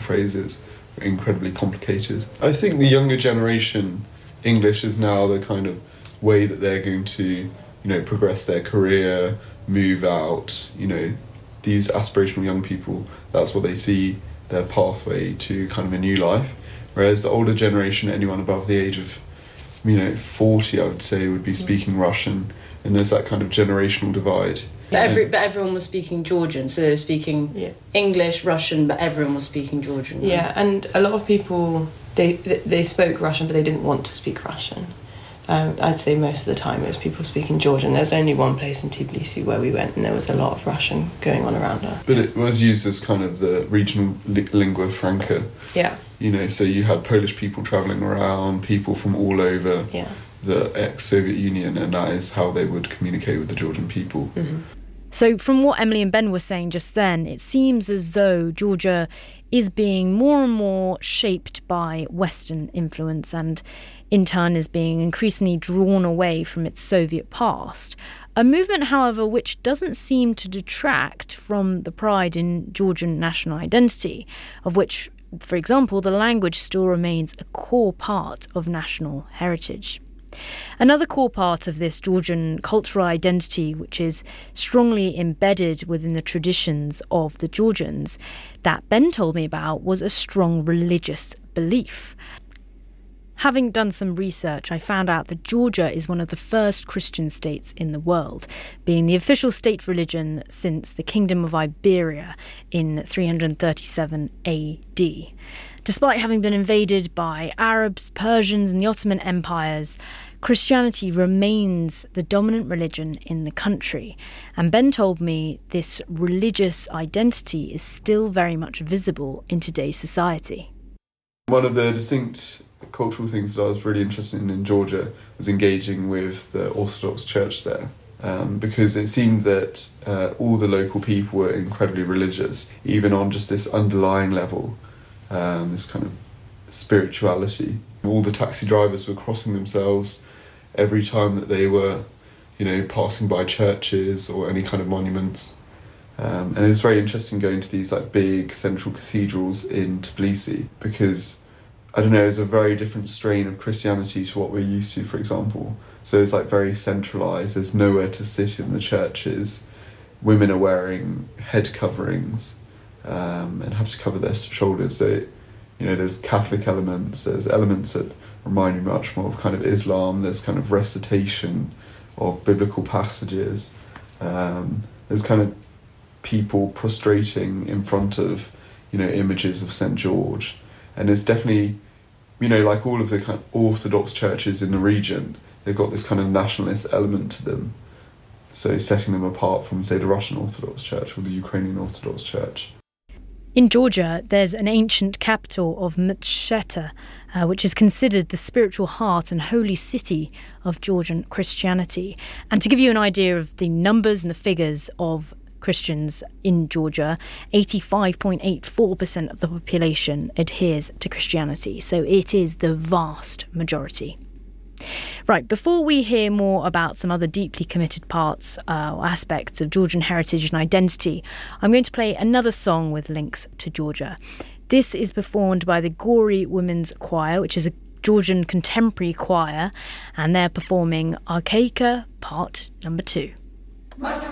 phrases are incredibly complicated. I think the younger generation, English is now the kind of way that they're going to, progress their career, move out, these aspirational young people, that's what they see their pathway to kind of a new life. Whereas the older generation, anyone above the age of, 40, I would say, would be speaking Russian, and there's that kind of generational divide. But everyone was speaking Georgian, so they were speaking English, Russian, but everyone was speaking Georgian. Right? Yeah, and a lot of people, they spoke Russian, but they didn't want to speak Russian. I'd say most of the time it was people speaking Georgian. There was only one place in Tbilisi where we went, and there was a lot of Russian going on around her. But it was used as kind of the regional lingua franca. Yeah. So you had Polish people travelling around, people from all over the ex-Soviet Union, and that is how they would communicate with the Georgian people. Mm-hmm. So from what Emily and Ben were saying just then, it seems as though Georgia is being more and more shaped by Western influence and in turn is being increasingly drawn away from its Soviet past. A movement, however, which doesn't seem to detract from the pride in Georgian national identity, of which, for example, the language still remains a core part of national heritage. Another core part of this Georgian cultural identity, which is strongly embedded within the traditions of the Georgians, that Ben told me about, was a strong religious belief. Having done some research, I found out that Georgia is one of the first Christian states in the world, being the official state religion since the Kingdom of Iberia in 337 AD. Despite having been invaded by Arabs, Persians and the Ottoman empires, Christianity remains the dominant religion in the country. And Ben told me this religious identity is still very much visible in today's society. One of the distinct cultural things that I was really interested in Georgia was engaging with the Orthodox Church there. Because it seemed that all the local people were incredibly religious, even on just this underlying level. This kind of spirituality. All the taxi drivers were crossing themselves every time that they were, passing by churches or any kind of monuments. And it was very interesting going to these big central cathedrals in Tbilisi because, it's a very different strain of Christianity to what we're used to, for example. So it's very centralised, there's nowhere to sit in the churches. Women are wearing head coverings and have to cover their shoulders. So, there's Catholic elements, there's elements that remind me much more of kind of Islam, there's kind of recitation of biblical passages. There's kind of people prostrating in front of, images of St. George. And it's definitely, like all of the kind of Orthodox churches in the region, they've got this kind of nationalist element to them. So setting them apart from, say, the Russian Orthodox Church or the Ukrainian Orthodox Church. In Georgia, there's an ancient capital of Mtsheta, which is considered the spiritual heart and holy city of Georgian Christianity. And to give you an idea of the numbers and the figures of Christians in Georgia, 85.84% of the population adheres to Christianity. So it is the vast majority. Right, before we hear more about some other deeply committed parts or aspects of Georgian heritage and identity, I'm going to play another song with links to Georgia. This is performed by the Gori Women's Choir, which is a Georgian contemporary choir, and they're performing Archaika Part Number 2.